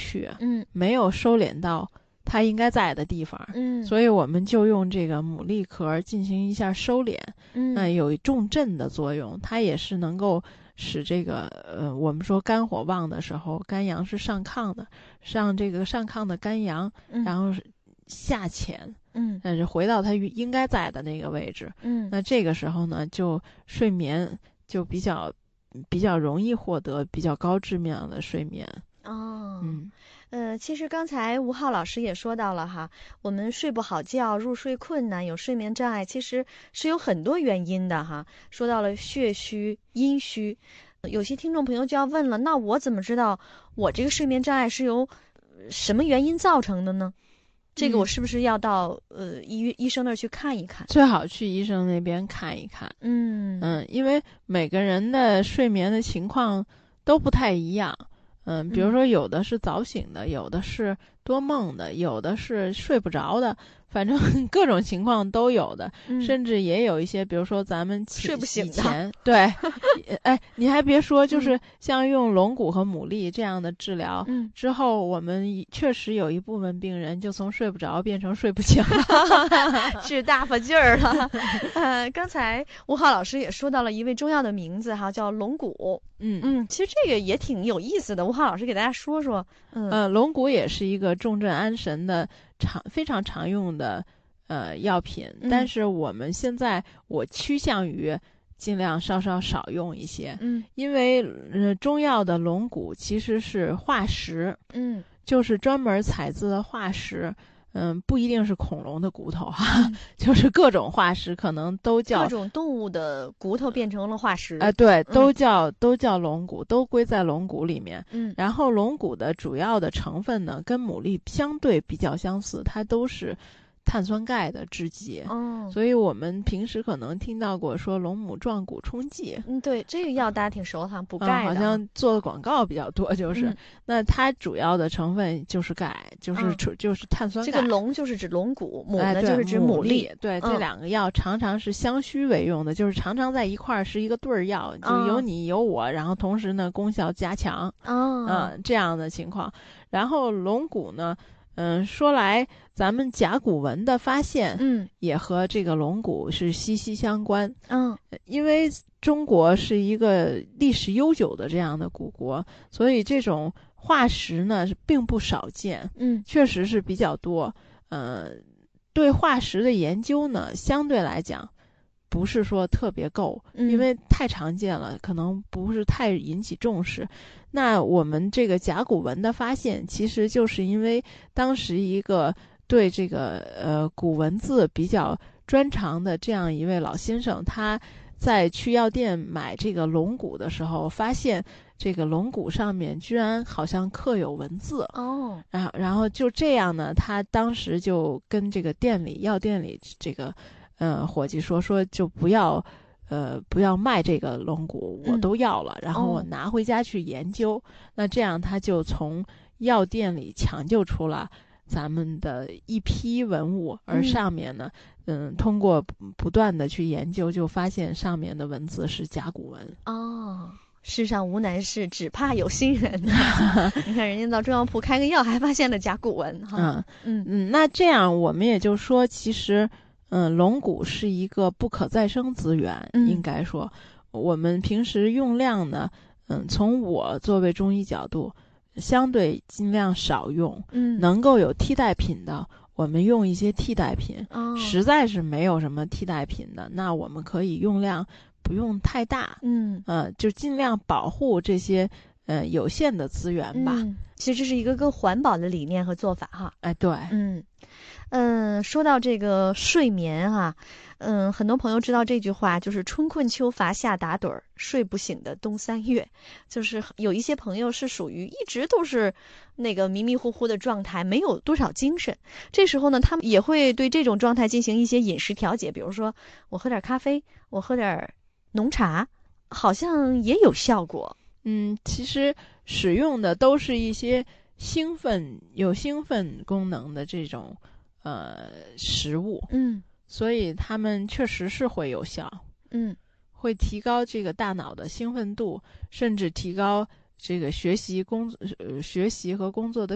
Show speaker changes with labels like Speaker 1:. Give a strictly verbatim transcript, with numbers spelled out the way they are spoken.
Speaker 1: 去，
Speaker 2: 嗯，
Speaker 1: 没有收敛到它应该在的地方，
Speaker 2: 嗯，
Speaker 1: 所以我们就用这个牡蛎壳进行一下收敛，
Speaker 2: 嗯，
Speaker 1: 呃、有重镇的作用，它也是能够使这个呃，我们说肝火旺的时候，肝阳是上亢的，上这个上亢的肝阳，
Speaker 2: 嗯，
Speaker 1: 然后下潜，
Speaker 2: 嗯，
Speaker 1: 但是回到它应该在的那个位置，
Speaker 2: 嗯，
Speaker 1: 那这个时候呢，就睡眠就比较比较容易获得比较高质量的睡眠。
Speaker 2: 哦，
Speaker 1: 嗯。
Speaker 2: 呃，其实刚才吴浩老师也说到了哈，我们睡不好觉、入睡困难、有睡眠障碍，其实是有很多原因的哈。说到了血虚、阴虚，有些听众朋友就要问了，那我怎么知道我这个睡眠障碍是由什么原因造成的呢？这个我是不是要到、嗯、呃医医生那儿去看一看？
Speaker 1: 最好去医生那边看一看。
Speaker 2: 嗯
Speaker 1: 嗯，因为每个人的睡眠的情况都不太一样。嗯，比如说有的是早醒的，有的是多梦的，有的是睡不着的，反正各种情况都有的，
Speaker 2: 嗯、
Speaker 1: 甚至也有一些，比如说咱们
Speaker 2: 睡不醒
Speaker 1: 以前对，哎，你还别说，就是像用龙骨和牡蛎这样的治疗、
Speaker 2: 嗯、
Speaker 1: 之后，我们确实有一部分病人就从睡不着变成睡不醒了，
Speaker 2: 是大发劲儿了。呃，刚才吴浩老师也说到了一味中药的名字哈，叫龙骨。
Speaker 1: 嗯
Speaker 2: 嗯，其实这个也挺有意思的，吴浩老师给大家说说。嗯，
Speaker 1: 呃，龙骨也是一个重镇安神的常非常常用的呃药品、嗯，但是我们现在我趋向于尽量稍稍少用一些，
Speaker 2: 嗯，
Speaker 1: 因为呃中药的龙骨其实是化石，
Speaker 2: 嗯，
Speaker 1: 就是专门采自的化石。嗯，不一定是恐龙的骨头哈、嗯，就是各种化石可能都叫
Speaker 2: 各种动物的骨头变成了化石。
Speaker 1: 啊、呃，对，都叫、嗯、都叫龙骨，都归在龙骨里面。
Speaker 2: 嗯，
Speaker 1: 然后龙骨的主要的成分呢，跟牡蛎相对比较相似，它都是碳酸钙的制剂。
Speaker 2: 哦，
Speaker 1: 所以我们平时可能听到过说龙母壮骨冲剂。
Speaker 2: 嗯，对，这个药大家挺熟哈，补钙的、
Speaker 1: 嗯，好像做的广告比较多，就是、
Speaker 2: 嗯、
Speaker 1: 那它主要的成分就是钙，就是、嗯、就是碳酸钙。
Speaker 2: 这个龙就是指龙骨，母呢、
Speaker 1: 哎、
Speaker 2: 就是指
Speaker 1: 牡
Speaker 2: 蛎。
Speaker 1: 对，
Speaker 2: 嗯、
Speaker 1: 这两个药常常是相须为用的，就是常常在一块儿是一个对儿药，就有你有我，然后同时呢功效加强。
Speaker 2: 哦，
Speaker 1: 嗯，这样的情况。然后龙骨呢？嗯，说来咱们甲骨文的发现，
Speaker 2: 嗯，
Speaker 1: 也和这个龙骨是息息相关。
Speaker 2: 嗯，
Speaker 1: 因为中国是一个历史悠久的这样的古国，所以这种化石呢是并不少见。
Speaker 2: 嗯，
Speaker 1: 确实是比较多。呃，对化石的研究呢，相对来讲不是说特别够，
Speaker 2: 嗯、
Speaker 1: 因为太常见了，可能不是太引起重视。那我们这个甲骨文的发现，其实就是因为当时一个对这个呃古文字比较专长的这样一位老先生，他在去药店买这个龙骨的时候，发现这个龙骨上面居然好像刻有文字
Speaker 2: 哦，
Speaker 1: 然后然后就这样呢，他当时就跟这个店里药店里这个呃伙计说说就不要。呃，不要卖这个龙骨，我都要了、嗯，然后我拿回家去研究、哦。那这样他就从药店里抢救出了咱们的一批文物，而上面呢，嗯，嗯通过不断的去研究，就发现上面的文字是甲骨文。
Speaker 2: 哦，世上无难事，只怕有心人。你看人家到中药铺开个药，还发现了甲骨文哈。
Speaker 1: 嗯嗯嗯，那这样我们也就说，其实。嗯，龙骨是一个不可再生资源，
Speaker 2: 嗯、
Speaker 1: 应该说，我们平时用量呢，嗯，从我作为中医角度，相对尽量少用，
Speaker 2: 嗯，
Speaker 1: 能够有替代品的，我们用一些替代品，
Speaker 2: 哦、
Speaker 1: 实在是没有什么替代品的，那我们可以用量不用太大，
Speaker 2: 嗯，
Speaker 1: 呃，就尽量保护这些呃有限的资源吧。
Speaker 2: 嗯、其实这是一个更环保的理念和做法哈。
Speaker 1: 哎，对，
Speaker 2: 嗯。嗯，说到这个睡眠哈、啊，嗯，很多朋友知道这句话，就是春困秋乏夏打盹儿，睡不醒的冬三月。就是有一些朋友是属于一直都是那个迷迷糊糊的状态，没有多少精神。这时候呢，他们也会对这种状态进行一些饮食调节，比如说我喝点咖啡，我喝点浓茶，好像也有效果。
Speaker 1: 嗯，其实使用的都是一些兴奋、有兴奋功能的这种。呃，食物，
Speaker 2: 嗯，
Speaker 1: 所以他们确实是会有效，
Speaker 2: 嗯，
Speaker 1: 会提高这个大脑的兴奋度，甚至提高这个学习工呃学习和工作的